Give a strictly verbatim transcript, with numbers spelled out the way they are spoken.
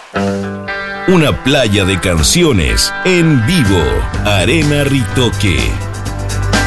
Una playa de canciones en vivo. Arena Ritoque.